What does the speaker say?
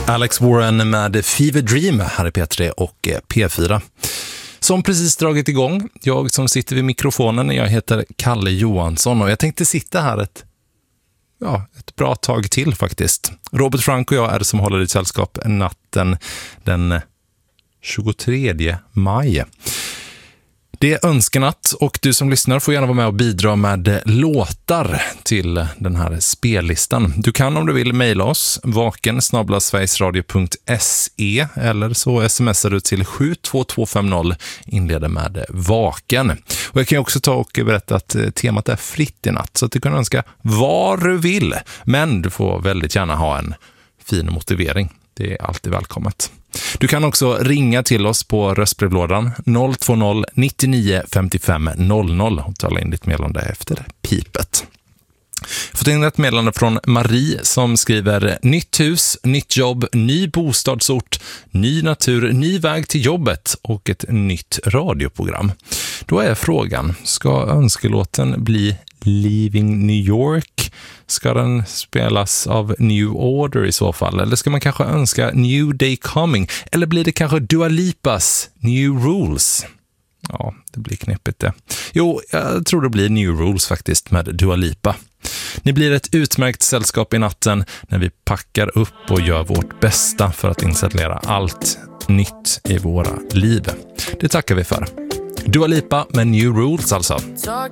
Alex Warren med Fever Dream här i P3 och P4. Som precis dragit igång. Jag som sitter vid mikrofonen, jag heter Kalle Johansson och jag tänkte sitta här ett bra tag till faktiskt. Robert Frank och jag är det som håller i sällskap natten den 23 maj. Det är önskenatt och du som lyssnar får gärna vara med och bidra med låtar till den här spellistan. Du kan om du vill mejla oss vaken@sverigesradio.se eller så smsar du till 72250 inleder med vaken. Och jag kan också ta och berätta att temat är fritt i natt så att du kan önska vad du vill. Men du får väldigt gärna ha en fin motivering. Det är alltid välkommet. Du kan också ringa till oss på röstbrevlådan 020 99 55 00 och tala in ditt meddelande efter pipet. Jag har fått in ett meddelande från Marie som skriver: nytt hus, nytt jobb, ny bostadsort, ny natur, ny väg till jobbet och ett nytt radioprogram. Då är frågan, ska önskelåten bli Leaving New York? Ska den spelas av New Order i så fall? Eller ska man kanske önska New Day Coming? Eller blir det kanske Dua Lipas New Rules? Ja, det blir knepigt det. Jo, jag tror det blir New Rules faktiskt med Dua Lipa. Ni blir ett utmärkt sällskap i natten när vi packar upp och gör vårt bästa för att installera allt nytt i våra liv. Det tackar vi för. Dua Lipa med New Rules alltså. Talking